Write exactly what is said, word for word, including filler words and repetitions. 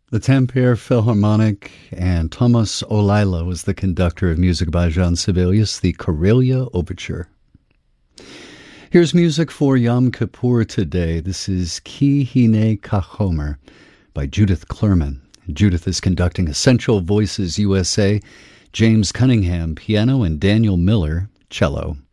The Tampere Philharmonic, and Thomas Olaila was the conductor of music by Jean Sibelius, the Karelia Overture. Here's music for Yom Kippur today. This is Ki Hine Kachomer by Judith Klerman. Judith is conducting Essential Voices U S A, James Cunningham, piano, and Daniel Miller, cello.